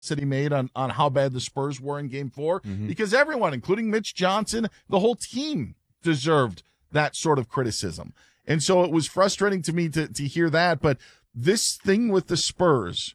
that he made on how bad the Spurs were in Game 4, because everyone, including Mitch Johnson, the whole team deserved that sort of criticism. And so it was frustrating to me to hear that. But this thing with the Spurs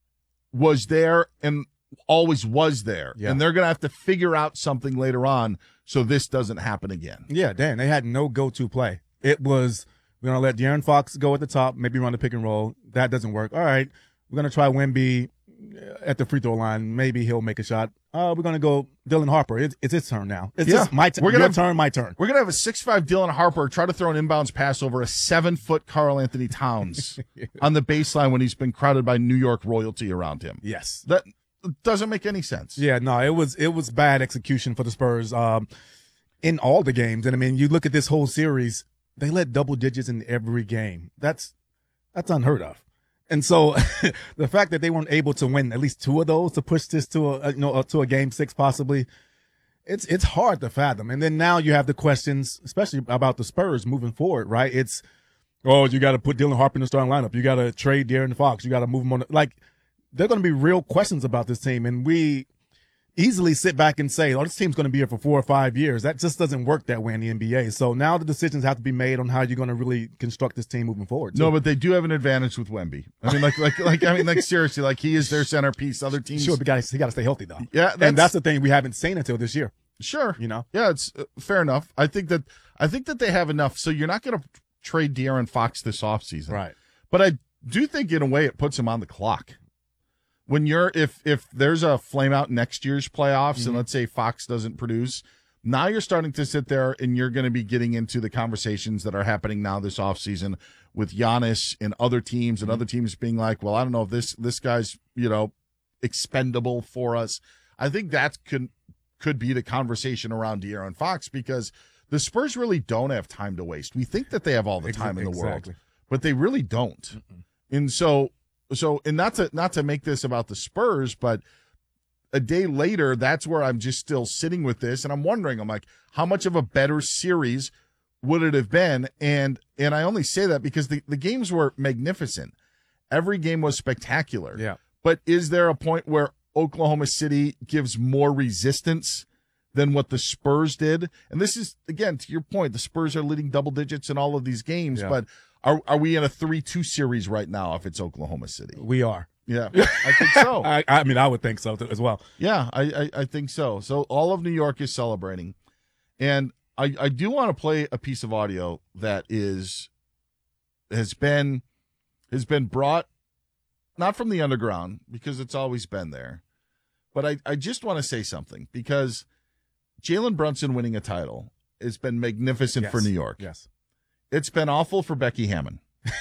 was there and always was there. Yeah. And they're going to have to figure out something later on so this doesn't happen again. Yeah, Dan, they had no go-to play. It was, we're going to let De'Aaron Fox go at the top, maybe run the pick and roll. That doesn't work. All right, we're going to try Wemby at the free throw line. Maybe he'll make a shot. We're going to go Dylan Harper. It's his turn now. It's just my turn. Your turn, my turn. We're going to have a 6'5" Dylan Harper try to throw an inbounds pass over a 7-foot Karl Anthony Towns on the baseline when he's been crowded by New York royalty around him. Yes. That doesn't make any sense. Yeah, no, it was bad execution for the Spurs in all the games. And, I mean, you look at this whole series, they led double digits in every game. That's unheard of. And so the fact that they weren't able to win at least 2 of those to push this to a Game 6 possibly, it's hard to fathom. And then now you have the questions, especially about the Spurs moving forward, right? It's, you got to put Dylan Harper in the starting lineup. You got to trade De'Aaron Fox. You got to move him on. Like, there are going to be real questions about this team. And we easily sit back and say, this team's going to be here for 4 or 5 years. That just doesn't work that way in the NBA. So now the decisions have to be made on how you're going to really construct this team moving forward. No, but they do have an advantage with Wemby. I mean, seriously, like he is their centerpiece. Other teams, sure, he got to stay healthy though. Yeah, and that's the thing we haven't seen until this year. Sure, yeah, it's fair enough. I think that they have enough. So you're not going to trade De'Aaron Fox this offseason, right? But I do think in a way it puts him on the clock. When if there's a flame out next year's playoffs and let's say Fox doesn't produce, now you're starting to sit there and you're going to be getting into the conversations that are happening now this offseason with Giannis and other teams and other teams being like, well, I don't know if this guy's, expendable for us. I think that could be the conversation around De'Aaron Fox because the Spurs really don't have time to waste. We think that they have all the time in the world, but they really don't. And so and not to make this about the Spurs, but a day later, that's where I'm just still sitting with this, and I'm wondering, I'm like, how much of a better series would it have been? And I only say that because the games were magnificent. Every game was spectacular. Yeah. But is there a point where Oklahoma City gives more resistance than what the Spurs did? And this is, again, to your point, the Spurs are leading double digits in all of these games, but are we in a 3-2 series right now if it's Oklahoma City? We are. Yeah, I think so. I mean, I would think so as well. Yeah, I think so. So all of New York is celebrating. And I do want to play a piece of audio that has been brought, not from the underground, because it's always been there. But I just want to say something, because Jalen Brunson winning a title has been magnificent for New York. Yes. It's been awful for Becky Hammon.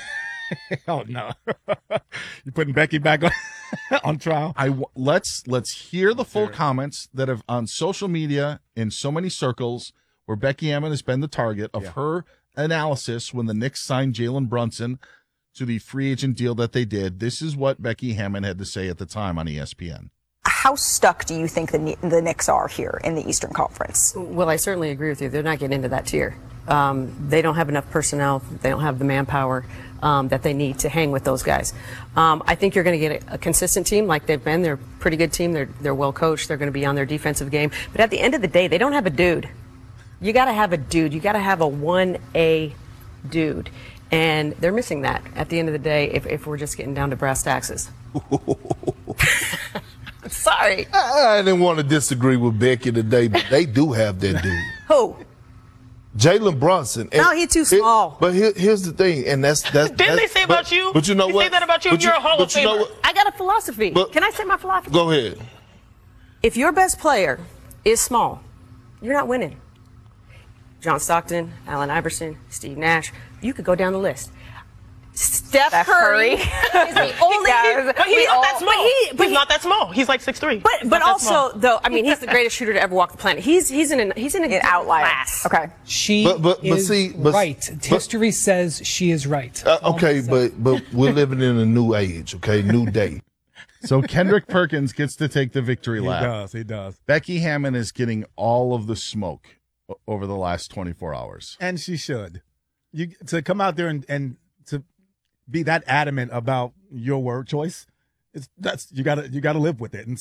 Oh no! You're putting Becky back on trial. Let's hear the full comments that have on social media in so many circles where Becky Hammon has been the target of her analysis when the Knicks signed Jalen Brunson to the free agent deal that they did. This is what Becky Hammon had to say at the time on ESPN. How stuck do you think the Knicks are here in the Eastern Conference? Well, I certainly agree with you. They're not getting into that tier. They don't have enough personnel. They don't have the manpower that they need to hang with those guys. I think you're going to get a consistent team like they've been. They're a pretty good team. They're well coached. They're going to be on their defensive game. But at the end of the day, they don't have a dude. You got to have a dude. You got to have a 1A dude. And they're missing that at the end of the day if we're just getting down to brass taxes. Sorry. I didn't want to disagree with Becky today, but they do have that dude. Who? Jalen Brunson. No, he's too small. But here's the thing, and that's Didn't they say about you? But you know they what? Say that about you. You're a Hall of Famer. I got a philosophy. Can I say my philosophy? Go ahead. If your best player is small, you're not winning. John Stockton, Allen Iverson, Steve Nash. You could go down the list. Steph Curry is the only. But he's not that small. He's not that small. He's like 6'3". But also, though, I mean, he's the greatest shooter to ever walk the planet. He's in an outlier class. Okay. She is right. History says she is right. Okay, but we're living in a new age. Okay, new day. So Kendrick Perkins gets to take the victory lap. He does. Becky Hammon is getting all of the smoke over the last 24 hours. And she should. To come out there and to be that adamant about your word choice that's you gotta live with it. And